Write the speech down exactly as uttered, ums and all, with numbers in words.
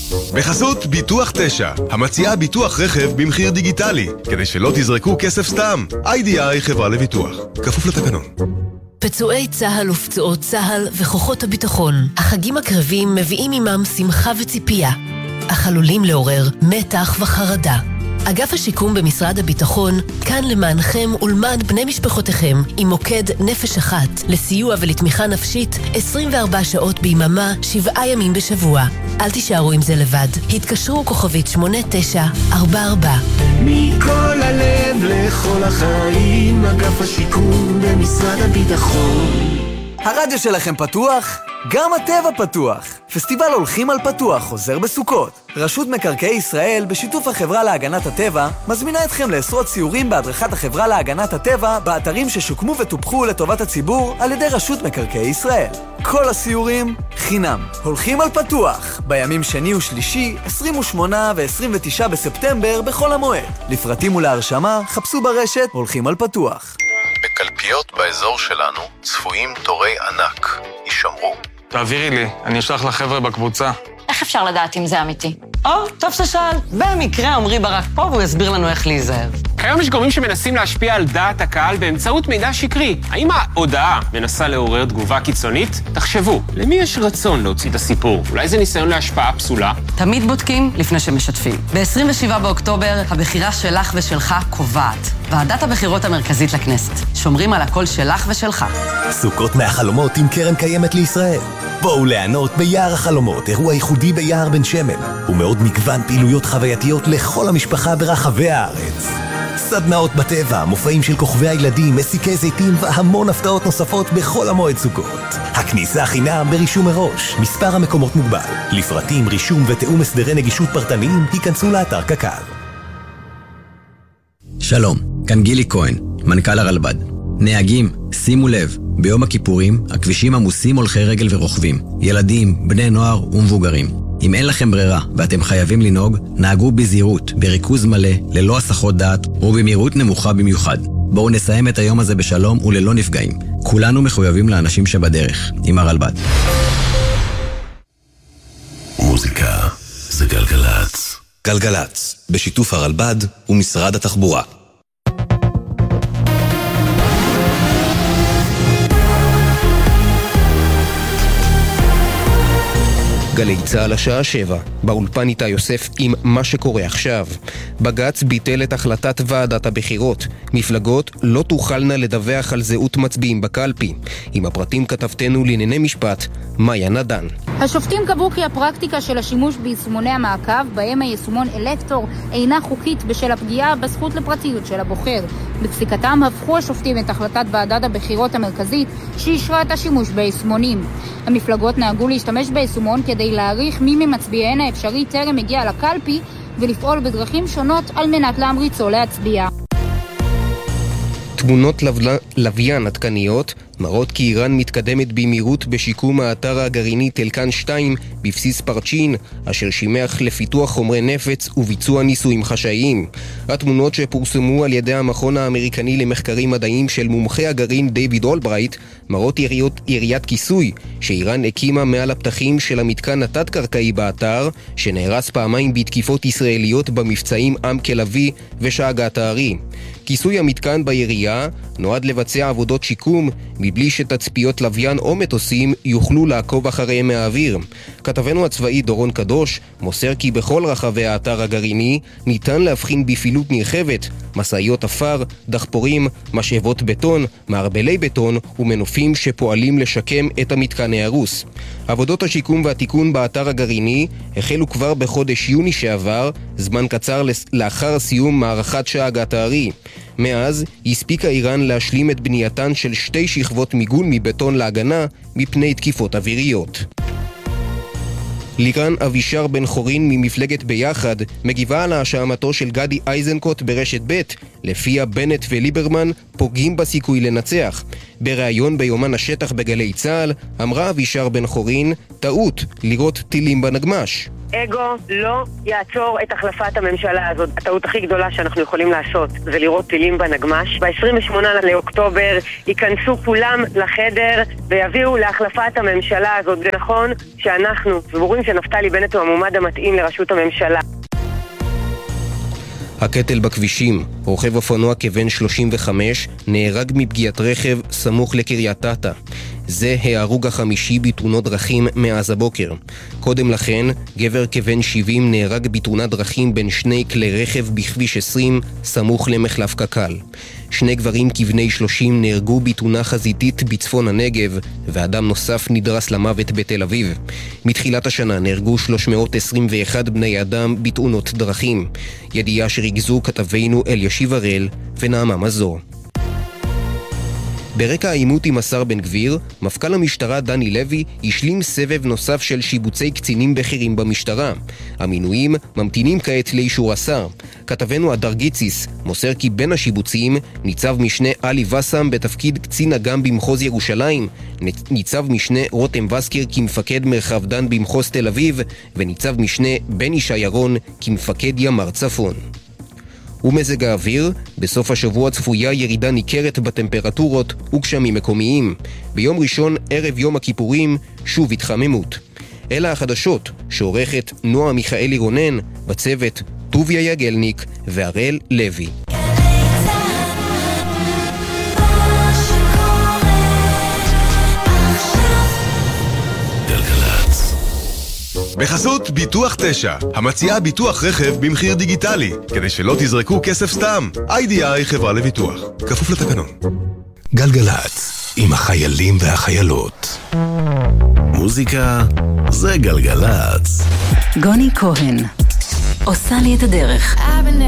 בחסות ביטוח תשע, המציעה ביטוח רכב במחיר דיגיטלי, כדי שלא תזרקו כסף סתם. איי די איי חברה לביטוח, כפוף לתקנון. פצועי צהל ופצועות צהל וכוחות הביטחון. החגים הקרבים מביאים עמם שמחה וציפייה, אך עלולים לעורר מתח וחרדה. אגף השיקום במשרד הביטחון כאן למענכם ולמען בני משפחותיכם עם מוקד נפש אחת לסיוע ולתמיכה נפשית עשרים וארבע שעות ביממה, שבעה ימים בשבוע. אל תישארו עם זה לבד. התקשרו כוכבית שמונה תשע ארבע ארבע. מכל הלב לכל החיים, אגף השיקום במשרד הביטחון. הרדיו שלכם פתוח? גם הטבע פתוח. פסטיבל הולכים על פתוח חוזר בסוכות. רשות מקרקעי ישראל בשיתוף החברה להגנת הטבע מזמינה אתכם לעשרות סיורים בהדרכת החברה להגנת הטבע באתרים ששוקמו וטופחו לטובת הציבור על ידי רשות מקרקעי ישראל. כל הסיורים חינם. הולכים על פתוח בימים שני ושלישי, עשרים ושמונה ו-עשרים ותשעה בספטמבר בכל המועד. לפרטים ולהרשמה חפשו ברשת הולכים על פתוח. בקלפיות באזור שלנו צפויים תורי ענק. יישמרו. תעבירי לי, אני אשלח לחבר'ה בקבוצה. איך אפשר לדעת אם זה אמיתי? או, טוב ששאל. במקרה עמרי ברק פה והוא יסביר לנו איך להיזהר. כיום יש גורמים שמנסים להשפיע על דעת הקהל באמצעות מידע שקרי. האם ההודעה מנסה לעורר תגובה קיצונית? תחשבו, למי יש רצון להוציא את הסיפור? אולי זה ניסיון להשפעה פסולה? תמיד בודקים לפני שמשתפים. ב-עשרים ושבעה באוקטובר, הבחירה שלך ושלך קובעת. ועדת הבחירות המרכזית לכנסת. שומרים על הקול שלך ושלך. סוכות מהחלומות עם קרן קיימת לישראל. בואו ליהנות ביער החלומות, אירוע ייחודי ביער בן שמן, ומאוד מגוון פעילויות חווייתיות לכל המשפחה ברחבי הארץ. סדנאות בטבע, מופעים של כוכבי הילדים, מסיקי זיתים והמון הפתעות נוספות בכל המועד סוכות. הכניסה חינם ברישום מראש, מספר המקומות מוגבל. לפרטים, רישום ותאום הסדרי נגישות פרטניים, היכנסו לאתר קק"ל. שלום, כאן גילי כהן, מנכ"ל הרלב"ד. נהגים, שימו לב, ביום הכיפורים הכבישים עמוסים הולכי רגל ורוכבים, ילדים, בני נוער ומבוגרים. אם אין לכם ברירה ואתם חייבים לנהוג, נהגו בזהירות, בריכוז מלא, ללא הסחות דעת ובמהירות נמוכה במיוחד. בואו נסיים את היום הזה בשלום וללא נפגעים. כולנו מחויבים לאנשים שבדרך, עם הרלב"ד. מוזיקה זה גלגלץ. גלגלץ, בשיתוף הרלב"ד ומשרד התחבורה. גלי צהל השעה שבע, באולפן איתה יוסף עם מה שקורה עכשיו. בג"ץ ביטל את החלטת ועדת הבחירות. מפלגות לא תוכלנה לדווח על זהות מצביעים בקלפי. עם הפרטים כתבתנו לענייני משפט, מאיה נדן. השופטים קבעו כי הפרקטיקה של השימוש ביישומוני המעקב, בהם היישומון אלקטור, אינה חוקית בשל הפגיעה בזכות לפרטיות של הבוחר. בפסיקתם הפכו השופטים את החלטת ועדת הבחירות המרכזית שאישרה את השימוש ביישומונים. המפלגות נהגו להשתמש ביישומון כדי להעריך מי ממצביעיהן האפשרי טרם הגיע לקלפי ולפעול בדרכים שונות על מנת להמריצו להצביע. תמונות לוויין עדכניות מראות כי איראן מתקדמת במהירות בשיקום האתר הגרעיני תלקן שתיים בבסיס פרצ'ין, אשר שימח לפיתוח חומרי נפץ וביצוע ניסויים חשאיים. התמונות שפורסמו על ידי המכון האמריקני למחקרים מדעיים של מומחי הגרעין דיוויד אולברייט מראות יריות, יריית כיסוי שאיראן הקימה מעל הפתחים של המתקן התת-קרקעי באתר, שנהרס פעמיים בתקיפות ישראליות במבצעים עם כלבי ושאגת הארי. כיסוי המתקן בירייה נועד לבצע עבודות שיקום מבלי שתצפיות לוויין או מטוסים יוכלו לעקוב אחריהם מהאוויר. כתבנו הצבאי דורון קדוש מוסר כי בכל רחבי האתר הגרעיני ניתן להבחין בפעילות נרחבת, מסעיות אפר, דחפורים, משאבות בטון, מערבלי בטון ומנופים שפועלים לשקם את המתקן ההרוס. עבודות השיקום והתיקון באתר הגרעיני החלו כבר בחודש יוני שעבר, זמן קצר לאחר סיום מערכת שאגת הארי. מאז הספיקה איראן להשלים את בנייתן של שתי שכבות מיגון מבטון להגנה מפני תקיפות אוויריות. לירן אבישר בן חורין ממפלגת ביחד מגיבה על האשמתו של גדי איזנקוט ברשת ב' לפיה בנט וליברמן פוגעים בסיכוי לנצח. בריאיון ביומן השטח בגלי צהל אמרה אבישר בן חורין, טעות לראות טילים בנגמש. אגו לא יעצור את החלפת הממשלה הזאת. הטעות הכי גדולה שאנחנו יכולים לעשות זה לראות טילים בנגמש. ב-עשרים ושמונה לאוקטובר ייכנסו כולם לחדר ויביאו להחלפת הממשלה הזאת. זה נכון שאנחנו סבורים שנפתלי בנט הוא המועמד המתאים לראשות הממשלה. הקטל בכבישים, רוכב אופנוע כבן שלושים וחמש נהרג מפגיעת רכב סמוך לקריית אתא. זה ההרוג החמישי בתאונות דרכים מאז הבוקר. קודם לכן, גבר כבן שבעים נהרג בתאונת דרכים בין שני כלי רכב בכביש עשרים סמוך למחלף קק"ל. שני גברים כבני שלושים נהרגו בתאונה חזיתית בצפון הנגב, ואדם נוסף נדרס למוות בתל אביב. מתחילת השנה נהרגו שלוש מאות עשרים ואחד בני אדם בתאונות דרכים. ידיעה שריגזו כתבינו אלישיב הראל ונעמה מזור. ברקע העימות עם השר בן גביר, מפכ"ל המשטרה דני לוי השלים סבב נוסף של שיבוצי קצינים בכירים במשטרה. המינויים ממתינים כעת לאישור השר. כתבנו הדר גיציס מוסר כי בין השיבוצים ניצב משנה אלי וסם בתפקיד קצין אג"ם במחוז ירושלים, ניצב משנה רותם וסקר כמפקד מרחב דן במחוז תל אביב, וניצב משנה בני שיירון כמפקד ימ"ר צפון. ומזג האוויר, בסוף השבוע צפויה ירידה ניכרת בטמפרטורות וגשמים מקומיים. ביום ראשון, ערב יום הכיפורים, שוב התחממות. אלה החדשות שעורכת נועה מיכאלי רונן, בצוות טוביה יגלניק והראל לוי. בחסות ביטוח תשע, המציעה ביטוח רכב במחיר דיגיטלי, כדי שלא תזרקו כסף סתם. איי די איי חברה לביטוח, כפוף לתקנון. גלגלץ, עם החיילים והחיילות. מוזיקה זה גלגלץ. גוני כהן עושה לי את הדרך.